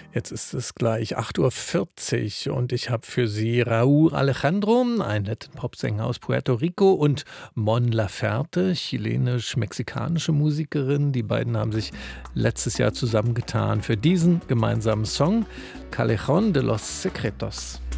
Jetzt ist es gleich 8:40 Uhr und ich habe für Sie Raúl Alejandro, einen netten Popsänger aus Puerto Rico, und Mon Laferte, chilenisch-mexikanische Musikerin. Die beiden haben sich letztes Jahr zusammengetan für diesen gemeinsamen Song Callejón de los Secretos.